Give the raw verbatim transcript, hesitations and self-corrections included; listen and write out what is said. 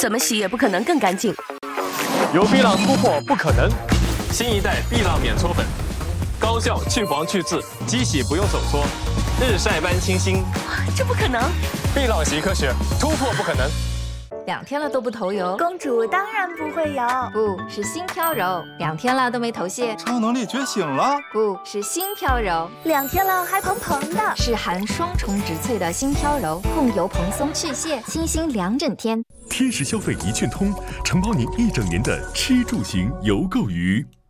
怎么洗也不可能更干净。 有碧浪突破不可能，新一代碧浪免搓粉，高效去黄去渍，机洗不用手搓，日晒般清新。 这不可能！ 碧浪洗科学，突破不可能。 两天了都不头油， 公主当然不会有， 不是新飘柔。两天了都没头屑， 超能力觉醒了， 不是新飘柔。 两天了还蓬蓬的， 是含双重植萃的新飘柔，控油蓬松去屑，清新两整天。 天时消费一券通，承包您一整年的吃住行游购娱。